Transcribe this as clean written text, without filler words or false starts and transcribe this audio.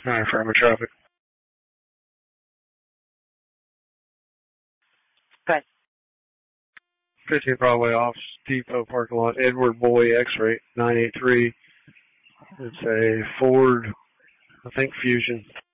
Alright, for traffic. Good. 15th Broadway off Depot parking lot, Edward Boy X-Ray 983. It's a Ford, I think, Fusion.